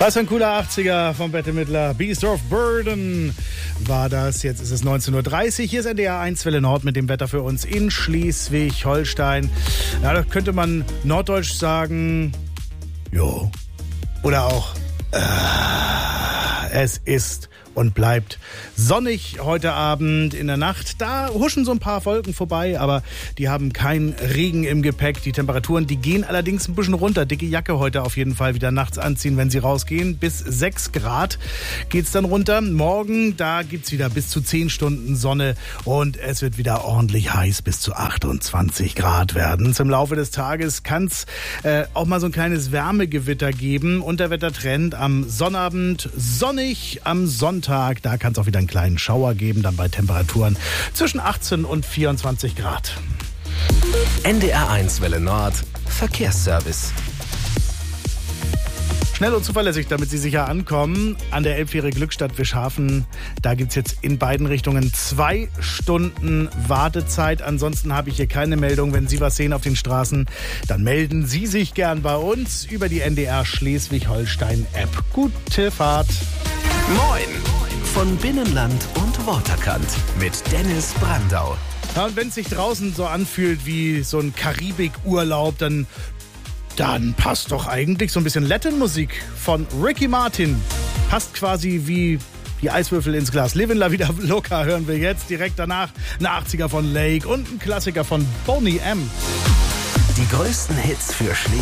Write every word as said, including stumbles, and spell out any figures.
Was für ein cooler achtziger vom Bette Midler. Beast of Burden war das. Jetzt ist es neunzehn Uhr dreißig. Hier ist N D R eins Welle Nord mit dem Wetter für uns in Schleswig-Holstein. Ja, da könnte man norddeutsch sagen, jo. Oder auch, äh, es ist und bleibt sonnig heute Abend. In der Nacht, da huschen so ein paar Wolken vorbei, aber die haben keinen Regen im Gepäck. Die Temperaturen, die gehen allerdings ein bisschen runter. Dicke Jacke heute auf jeden Fall wieder nachts anziehen, wenn sie rausgehen. Bis sechs Grad geht's dann runter. Morgen, da gibt's wieder bis zu zehn Stunden Sonne und es wird wieder ordentlich heiß, bis zu achtundzwanzig Grad werden. Im Laufe des Tages kann's äh, auch mal so ein kleines Wärmegewitter geben. Unterwettertrend am Sonnabend sonnig, am Sonntag da kann es auch wieder einen kleinen Schauer geben, dann bei Temperaturen zwischen achtzehn und vierundzwanzig Grad. N D R eins Welle Nord Verkehrsservice. Schnell und zuverlässig, damit Sie sicher ankommen. An der Elbfähre Glückstadt Wischhafen, da gibt es jetzt in beiden Richtungen zwei Stunden Wartezeit. Ansonsten habe ich hier keine Meldung. Wenn Sie was sehen auf den Straßen, dann melden Sie sich gern bei uns über die N D R Schleswig-Holstein-App. Gute Fahrt. Moin von Binnenland und Waterkant mit Dennis Brandau. Ja, und wenn es sich draußen so anfühlt wie so ein Karibik-Urlaub, dann, dann passt doch eigentlich so ein bisschen Latin-Musik von Ricky Martin. Passt quasi wie die Eiswürfel ins Glas. Livin' La Vida Loca hören wir jetzt. Direkt danach ein achtziger von Lake und ein Klassiker von Boney M. Die größten Hits für Schleswig.